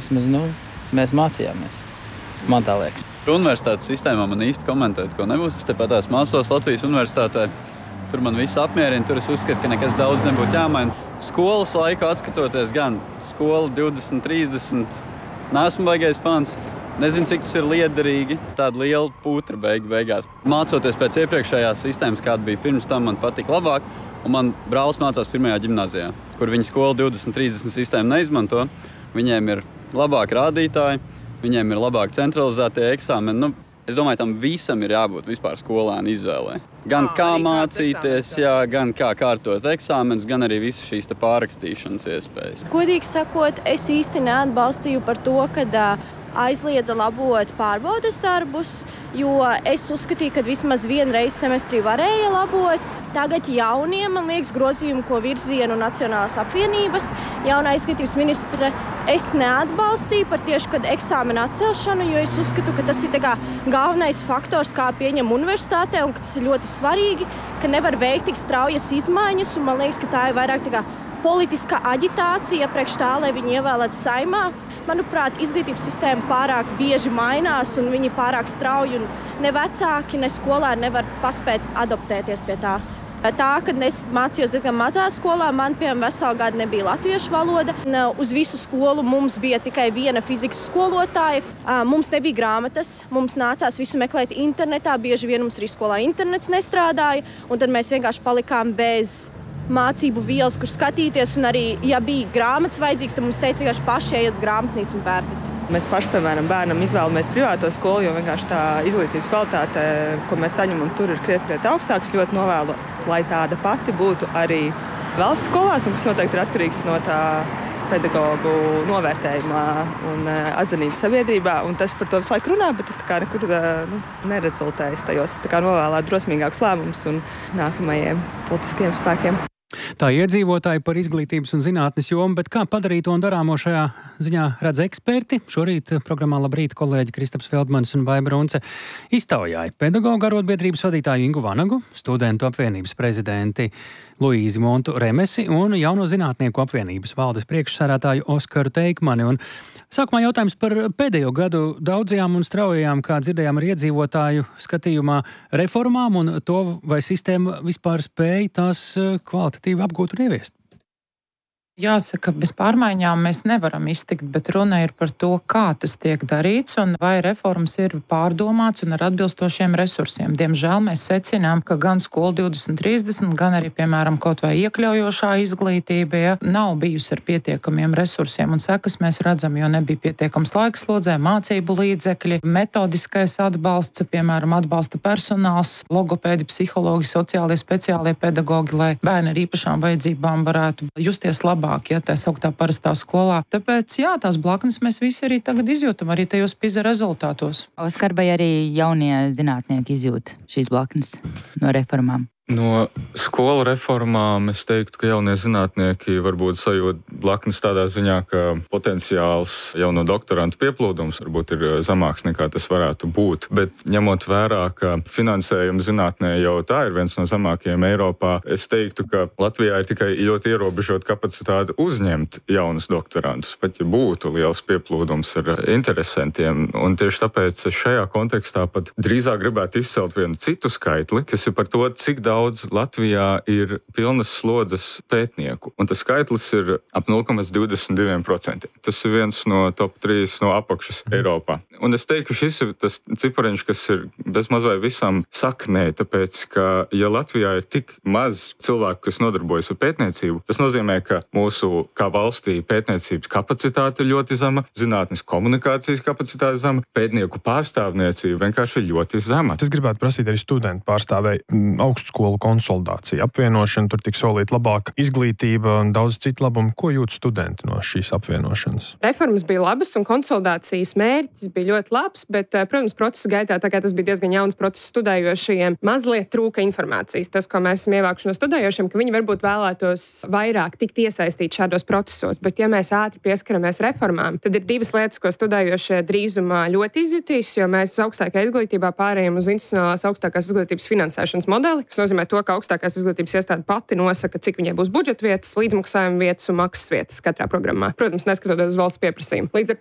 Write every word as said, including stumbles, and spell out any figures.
vismaz, nu, mēs mācījāmies. Man tā liekas. Universitātes sistēmā man īsti komentēt, ko nebūs. Es tepat tās mācos Latvijas universitātē. Tur man viss apmierina, tur es uzskatu, ka nekas daudz nebūtu jāmaina. Skolas laiku atskatoties gan skola divdesmit, trīsdesmit, neesmu baigais fans. Nezinu, cik tas ir liederīgi. Tāda liela putra beigu beigās. Mācoties pēc iepriekšējās sistēmas, kāda bija pirms tam, man patika labāk. Un man brālis mācās pirmajā ģimnāzijā, kur viņa skola divdesmit, trīsdesmit sistēmu neizmanto. Viņiem ir labāki rādītāji, viņiem ir labāk centralizētie eksāmeni. Nu, es domāju, tam visam ir jābūt vispār skolēnu izvēlē. Gan kā mācīties, jā, gan kā kārtot eksāmenus, gan arī visas šīs pārrakstīšanas iespējas. Godīgi sakot, es īsti neatbalstīju par to, kad aizliedza labot pārbaudes darbus, jo es uzskatīju, ka vismaz vienu reizi semestrī varēja labot. Tagad jauniem, man liekas, grozījumi, ko virzīja no Nacionālās apvienības, jaunā izglītības ministre, es neatbalstīju par tieši kad eksāmena atcelšanu, jo es uzskatu, ka tas ir tā kā galvenais faktors, kā pieņem universitātē, un ka tas ir ļoti svarīgi, ka nevar veikt tik straujas izmaiņas, un man liekas, ka tā ir vairāk tā kā politiskā aģitācija priekš tā, lai viņi ievēlētu Saeimā. Manuprāt, izglītības sistēma pārāk bieži mainās un viņi pārāk strauji un ne vecāki, ne skolēni nevar paspēt adaptēties pie tās. Tā, kad es mācījos diezgan mazā skolā, man piemēram veselu gadu nebija latviešu valoda. Uz visu skolu mums bija tikai viena fizikas skolotāja. Mums nebija grāmatas, mums nācās visu meklēt internetā, bieži vien mums arī skolā internets nestrādāja, un tad mēs vienkārši palikām bez mācību vielas, kur skatīties, un arī, ja bija grāmatas vajadzīgs, tad mums teica, vienkārši paši ejiet uz grāmatnīcu un pērkat. Mēs paši, piemēram, bērnam izvēlamies privāto skolu, jo vienkārši tā izglītības kvalitāte, ko mēs saņemam, tur ir krietni krietni augstāks. Ļoti novēlu, lai tāda pati būtu arī valsts skolās, un kas noteikti ir atkarīgs no tā pedagogu novērtējumā un atzinības sabiedrībā. Un tas par to visu laiku runā, bet tas tā kā nekur nu, nerezultējas tajos. Tā kā novēlēt drosmīgākus lēmumus un nākamajiem politiskajiem spēkiem. Tā iedzīvotāji par izglītības un zinātnes jomu, bet kā padarīt to un darāmo šajā ziņā redz eksperti. Šorīt programmā Labrīt kolēģi Kristaps Feldmanis un Baiba Runce iztaujāja pedagoģu arotbiedrības vadītāju Ingu Vanagu, studentu apvienības prezidenti Luīzi Montu Remesi un Jauno zinātnieku apvienības valdes priekšsēdētāju Oskaru Teikmani. Un sākumā jautājums par pēdējo gadu daudzajām un straujajām, kā dzirdējām ar iedzīvotāju skatījumā, reformām un to, vai sistēma vispār spēja tās kvalitatīvi apgūt un ieviest. Jāsaka, bez pārmaiņām mēs nevaram iztikt, bet runa ir par to, kā tas tiek darīts un vai reformas ir pārdomāts un ar atbilstošiem resursiem. Diemžēl mēs secinām, ka gan skola divdesmit trīsdesmit, gan arī, piemēram, kaut vai iekļaujošā izglītība ja, nav bijusi ar pietiekamiem resursiem un sekas mēs redzam, jo nebija pietiekams laiks slodzē, mācību līdzekļi, metodiskais atbalsts, piemēram, atbalsta personāls, logopēdi, psihologi, sociālie speciālie pedagogi, lai bērni ar īpašām vajadzībām varētu justies labi. Ja, tā sauktā parastā skolā. Tāpēc, jā, tās blaknes mēs visi arī tagad izjūtam, arī tajos PISA rezultātos. Oskar, vai arī jaunie zinātnieki izjūt šīs blaknes no reformām? No skolu reformām es teiktu, ka jaunie zinātnieki varbūt sajūt blaknes tādā ziņā, ka potenciāls jauno doktorantu pieplūdums varbūt ir zemāks nekā tas varētu būt. Bet ņemot vērā, ka finansējums zinātnē jau tā ir viens no zemākajiem Eiropā, es teiktu, ka Latvijā ir tikai ļoti ierobežota kapacitāte uzņemt jaunus doktorantus, pat ja būtu liels pieplūdums ar interesantiem. Un tieši tāpēc šajā kontekstā pat drīzāk gribētu izcelt vienu citu skaitli, kas ir par to, cik daudz Daudz Latvijā ir pilnas slodzes pētnieku, un tas skaitlis ir ap nulle komats divdesmit divi procenti. Tas ir viens no top trīs no apakšas mm. Eiropā. Un es teiktu, ka šis ir tas cipariņš, kas ir bezmaz vai visam saknē, tāpēc, ka ja Latvijā ir tik maz cilvēku, kas nodarbojas ar pētniecību, tas nozīmē, ka mūsu kā valstī pētniecības kapacitāte ir ļoti zema, zinātnes komunikācijas kapacitāte zema, pētnieku pārstāvniecība vienkārši ir ļoti zema. Es gribētu prasīt arī studentu pārstāvēju augstskolu konsolidācija, apvienošana, tur tik solīt labāka izglītība un daudz citu labumu. Ko jūt studenti no šīs apvienošanas? Reformas bija labas un konsolidācijas mērķis bija ļoti labs, bet, protams, procesa gaitā, tā kā tas bija diezgan jauns process studējošajiem, mazliet trūka informācijas. Tas, ko mēs esam ievākuši no studējošiem, ka viņi varbūt vēlētos vairāk tikt iesaistīt šādos procesos, bet ja mēs ātri pieskaramies reformām, tad ir divas lietas, ko studējošie drīzumā ļoti izjutīs, jo mēs augstākajā izglītībā pārējām uz institucionālās augstākās izglītības finansēšanas modeli, kas nozīmē to, ka augstākās izglītības iestāde pati nosaka, cik viņai būs budžeta vietas, līdzmaksājuma vietas un maksas vietas katrā programmā. Protams, neskatoties uz valsts pieprasījumu. Līdz ar